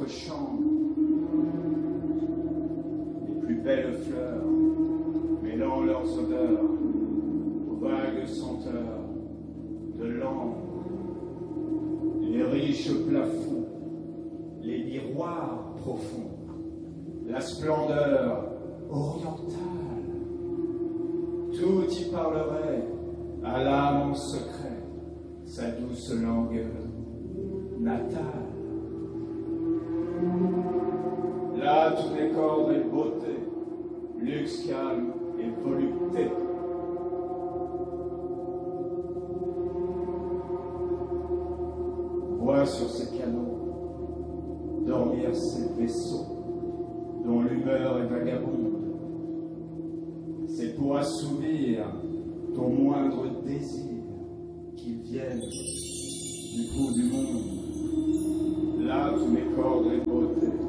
notre chambre. Les plus belles fleurs, mêlant leurs odeurs aux vagues senteurs de l'ambre. Les riches plafonds, les miroirs profonds, la splendeur orientale. Tout y parlerait à l'âme en secret, sa douce langue natale. Là, tout décor est beauté, luxe calme et volupté. Vois sur ces canaux dormir ces vaisseaux dont l'humeur est vagabonde. C'est pour assouvir ton moindre désir qu'ils viennent du bout du monde. Là, tous mes cordes et beautés